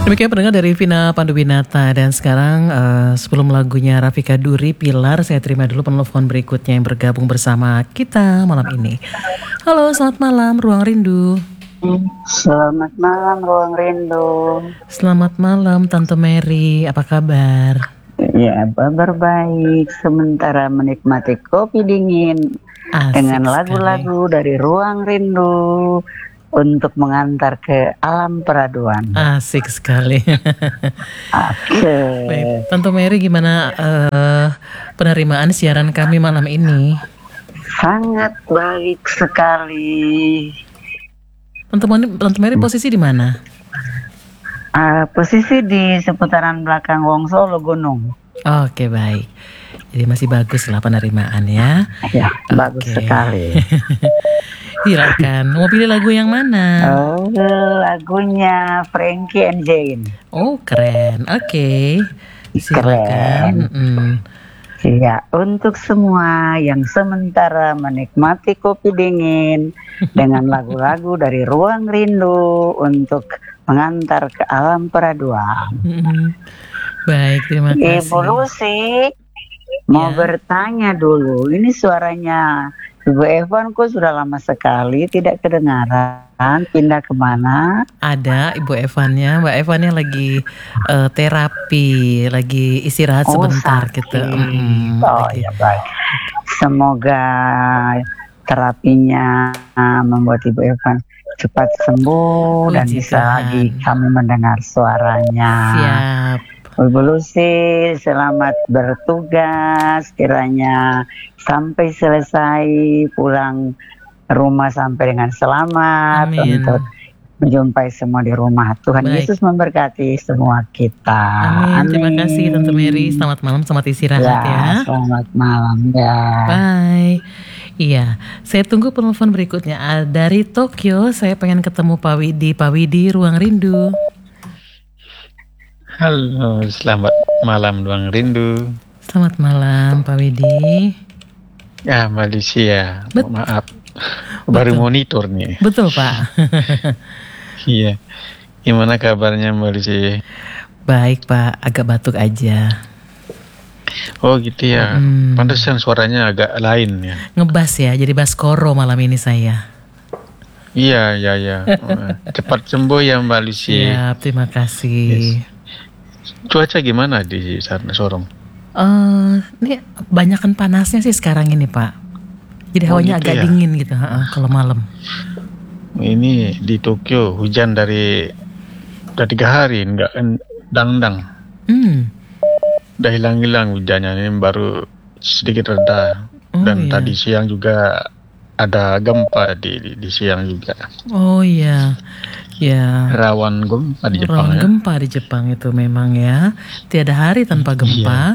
Demikian pendengar dari Vina Panduwinata. Dan sekarang sebelum lagunya Raffika Duri, Pilar, saya terima dulu penelpon berikutnya yang bergabung bersama kita malam ini. Halo, selamat malam Ruang Rindu. Selamat malam Ruang Rindu. Selamat malam Tante Mary, apa kabar? Ya, kabar baik. Sementara menikmati kopi dingin dengan lagu-lagu dari Ruang Rindu untuk mengantar ke alam peraduan. Asik sekali. Oke. Baik, Tante Mary, gimana penerimaan siaran kami malam ini? Sangat baik sekali. Tante Mary posisi di mana? Posisi di seputaran belakang Wongsolo Gunung. Oke, baik. Jadi masih bagus lah penerimaan ya. Ya, bagus sekali. Silakan. Mau pilih lagu yang mana? Lagunya Frankie and Jane. Oh, keren. Oke. Silakan. Ya, untuk semua yang sementara menikmati kopi dingin dengan lagu-lagu dari Ruang Rindu untuk mengantar ke alam peraduan. Baik, terima kasih. Ibu Lucy mau bertanya dulu, ini suaranya Ibu Evan kok sudah lama sekali tidak kedengaran, pindah kemana? Ada Ibu Evannya, Mbak Evannya lagi terapi, lagi istirahat sebentar gitu. Ya baik. Semoga terapinya membuat Ibu Evan cepat sembuh dan bisa lagi kami mendengar suaranya. Siap. Ibu Lucy, selamat bertugas, kiranya sampai selesai pulang rumah sampai dengan selamat. Amin. Untuk menjumpai semua di rumah. Tuhan Yesus memberkati semua kita. Amin. Terima kasih Tante Mary. Selamat malam, selamat istirahat ya. Selamat malam ya. Bye. Iya, saya tunggu penelpon berikutnya. Dari Tokyo, saya pengen ketemu Pak Widi. Pak Widi, Ruang Rindu. Halo, selamat malam Ruang Rindu. Selamat malam Pak Widi. Ya, Malaysia. Maaf, baru monitor nih. Betul Pak. Iya. Gimana kabarnya Malaysia? Baik Pak, agak batuk aja. Oh gitu ya. Pantesan suaranya agak lain ya. Ngebas ya, jadi baskoro malam ini saya. Iya. Cepat sembuh ya Mbak Lucy. Iya, terima kasih. Yes. Cuaca gimana di sana Sorong? Ini banyakan panasnya sih sekarang ini Pak. Jadi hawanya gitu agak ya? dingin gitu kalau malam. Ini di Tokyo hujan dari udah 3 hari nggak dang. Udah hilang hujannya, ini baru sedikit reda. Dan tadi siang juga ada gempa di siang juga. Oh iya. Ya. Rawan gempa di Jepang. Rawan gempa di Jepang itu memang ya. Tiada hari tanpa gempa.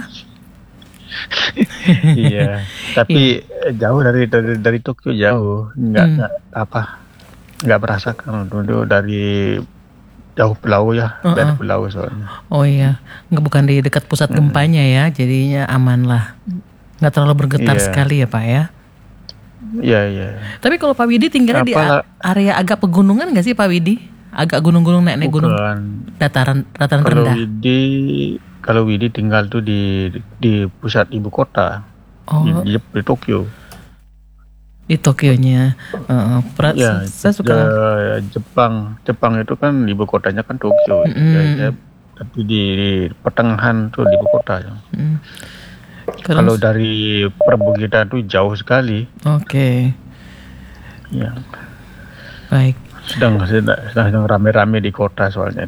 Iya. Tapi jauh dari Tokyo jauh. Nggak merasakan dulu dari jauh pulau ya, dari pulau soalnya. Oh iya, bukan di dekat pusat gempanya ya, jadinya aman lah. Nggak terlalu bergetar sekali ya Pak ya. Iya. Tapi kalau Pak Widi tinggalnya di area agak pegunungan nggak sih Pak Widi? Agak gunung-gunung, naik gunung, dataran rendah. Kalau Widi tinggal tuh di pusat ibu kota, di Tokyo. Di Tokyonya, saya suka. Jepang itu kan ibu kotanya kan Tokyo, tapi di pertengahan tuh di ibu kota. Kalau dari perbukitan tuh jauh sekali. Oke. Ya. Baik. Sedang rame-rame di kota soalnya.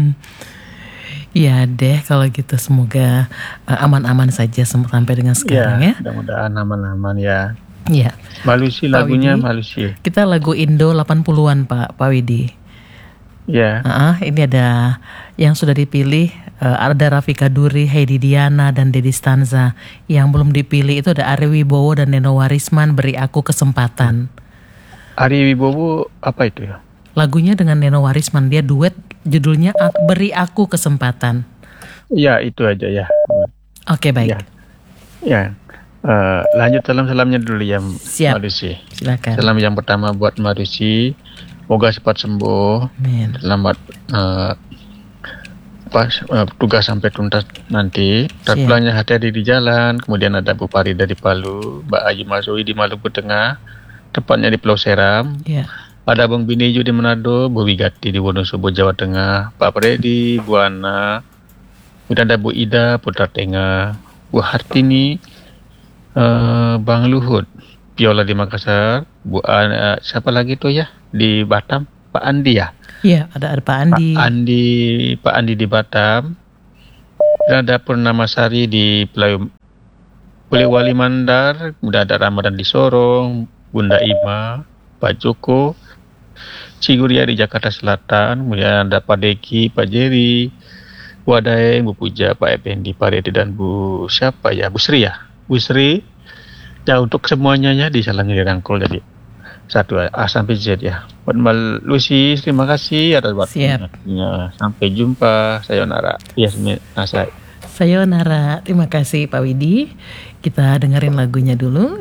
Iya deh, kalau gitu semoga aman-aman saja sampai dengan sekarang ya. Mudah-mudahan aman-aman ya. Iya. Malusi lagunya Malusi. Kita lagu Indo 80-an Pak Widi. Ya. Ini ada yang sudah dipilih, ada Raffika Duri, Heidi Diana dan Dedi Stanza. Yang belum dipilih itu ada Ari Wibowo dan Neno Warisman, Beri Aku Kesempatan. Ari Wibowo apa itu ya? Lagunya dengan Neno Warisman, dia duet, judulnya Beri Aku Kesempatan. Iya, itu aja ya. Oke, baik. Ya. Lanjut salamnya dulu ya. Siap. Marusi. Silakan. Salam yang pertama buat Marusi, semoga cepat sembuh. Amin. Selamat pas tugas sampai tuntas nanti. Dan pulangnya hati-hati di jalan. Kemudian ada Bu Parida di Palu, Mbak Aji Masui di Maluku Tengah, tepatnya di Pulau Seram. Ada Bang Bineju di Manado, Bu Wigati di Wonosobo Jawa Tengah, Pak Predi Buana, kemudian ada Bu Ida Putra Tengah, Bu Hartini, Bang Luhut Piola di Makassar, siapa lagi tuh ya di Batam, Pak Andi ya. Iya, ada Pak Andi. Pak Andi di Batam. Dan ada Purnamasari di Polewali Mandar, kemudian ada Ramadan di Sorong, Bunda Ima, Pak Joko, Ciguria di Jakarta Selatan, kemudian ada Pak Deki, Pak Jerry, Bu Adaeng, Bu Puja, Pak Effendi, Pak Redi, dan Bu siapa ya, Bu Sri ya, Bu Sri. Ya untuk semuanya ya disalangi dirangkul jadi satu A sampai Z ya. Buat Mbak Lucy, terima kasih atas waktunya. Sampai jumpa. Sayonara. Yasmin Nasai. Sayonara. Terima kasih Pak Widi. Kita dengerin lagunya dulu.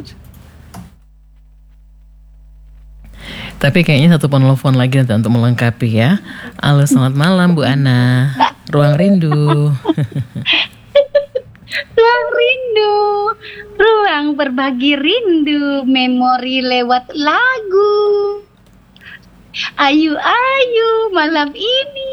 Tapi kayaknya satu penelpon lagi nanti untuk melengkapi ya. Halo, selamat malam Bu Ana. Ruang Rindu. Ruang rindu, ruang berbagi rindu, memori lewat lagu. Ayu malam ini.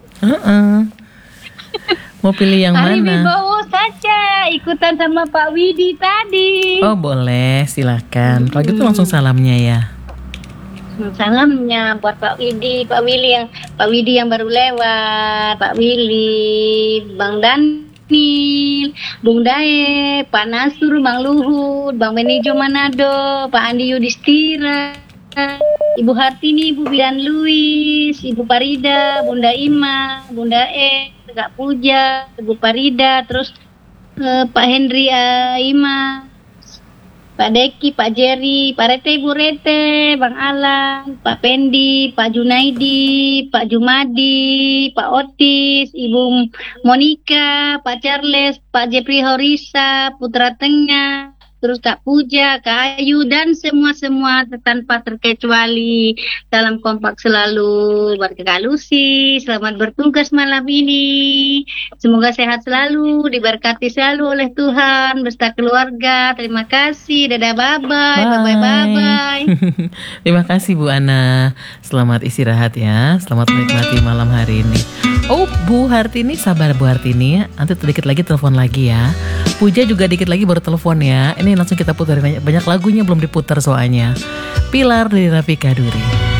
Mau pilih yang mana? Ari Wibowo saja, ikutan sama Pak Widi tadi. Oh boleh, silakan. Kalau gitu langsung salamnya ya. Salamnya buat Pak Widi yang baru lewat, Pak Willy, Bang Danil, Bung Dae, Pak Nasur, Bang Luhut, Bang Benejo Manado, Pak Andi Yudhistira, Ibu Hartini, Ibu Bidan Luis, Ibu Parida, Bunda Ima, Bunda Kak Puja, Ibu Parida, terus Pak Henry Ima, Pak Deki, Pak Jerry, Pak Rete, Ibu Rete, Bang Alan, Pak Pendi, Pak Junaidi, Pak Jumadi, Pak Otis, Ibu Monica, Pak Charles, Pak Jepri Horisa, Putra Tengah, terus Kak Puja, Kak Ayu, dan semua tanpa terkecuali. Salam kompak selalu buat Kak Lucy. Selamat bertugas malam ini. Semoga sehat selalu, diberkati selalu oleh Tuhan beserta keluarga. Terima kasih. Dadah, bye-bye. Bye-bye. Terima kasih Bu Ana. Selamat istirahat ya. Selamat menikmati malam hari ini. Oh, Bu Hartini, sabar Bu Hartini. Nanti sedikit lagi telepon lagi ya. Puja juga dikit lagi baru telepon ya. Ini langsung kita puterin, banyak lagunya belum diputar soalnya. Pilar dari Rafika Duri.